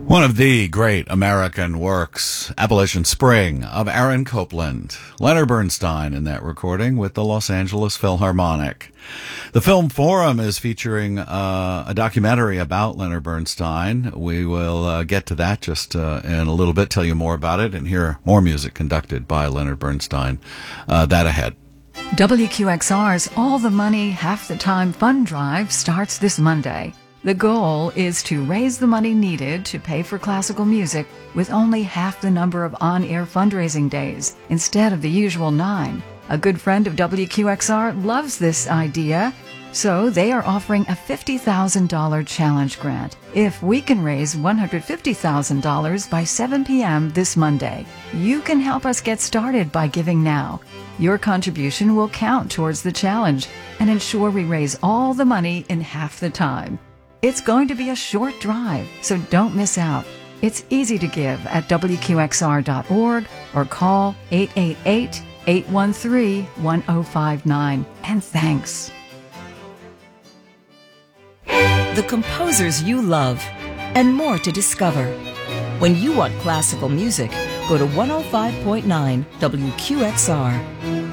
One of the great American works, Appalachian Spring, of Aaron Copland. Leonard Bernstein in that recording with the Los Angeles Philharmonic. The Film Forum is featuring a documentary about Leonard Bernstein. We will get to that just in a little bit, tell you more about it, and hear more music conducted by Leonard Bernstein. That ahead. WQXR's All the Money, Half the Time fund drive starts this Monday. The goal is to raise the money needed to pay for classical music with only half the number of on-air fundraising days instead of the usual 9. A good friend of WQXR loves this idea, so they are offering a $50,000 challenge grant if we can raise $150,000 by 7 p.m. this Monday. You can help us get started by giving now. Your contribution will count towards the challenge and ensure we raise all the money in half the time. It's going to be a short drive, so don't miss out. It's easy to give at WQXR.org or call 888-813-1059. And thanks. The composers you love and more to discover. When you want classical music, go to 105.9 WQXR.